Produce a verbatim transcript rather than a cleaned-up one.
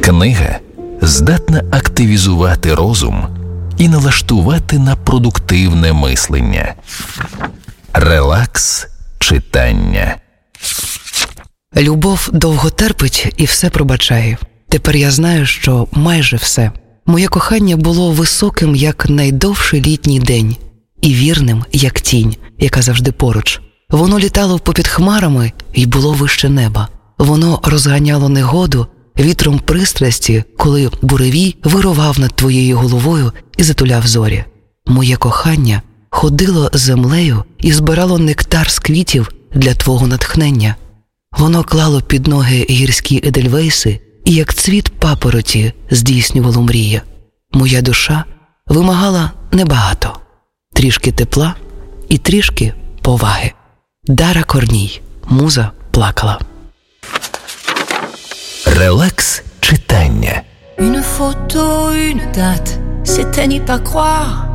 Книга здатна активізувати розум і налаштувати на продуктивне мислення. Релакс читання. Любов довго терпить і все пробачає. Тепер я знаю, що майже все. Моє кохання було високим, як найдовший літній день, і вірним, як тінь, яка завжди поруч. Воно літало попід хмарами і було вище неба. Воно розганяло негоду вітром пристрасті, коли буревій вирував над твоєю головою і затуляв зорі. Моє кохання ходило землею і збирало нектар з квітів для твого натхнення. Воно клало під ноги гірські едельвейси і, як цвіт папороті, здійснювало мрії. Моя душа вимагала небагато. Трішки тепла і трішки поваги. Дара Корній. Муза плакала. Релакс читання. Une photo, une date, c'était n'y pas croire.